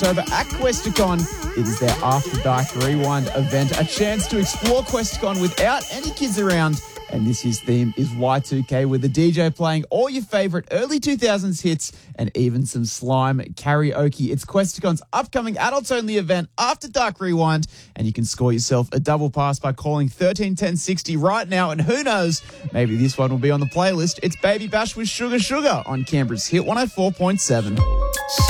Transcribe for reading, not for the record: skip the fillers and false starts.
October at Questacon. It is their After Dark Rewind event, a chance to explore Questacon without any kids around. And this year's theme is Y2K, with the DJ playing all your favourite early 2000s hits and even some slime karaoke. It's Questacon's upcoming adults-only event, After Dark Rewind, and you can score yourself a double pass by calling 131060 right now. And who knows, maybe this one will be on the playlist. It's Baby Bash with Sugar Sugar on Canberra's Hit 104.7.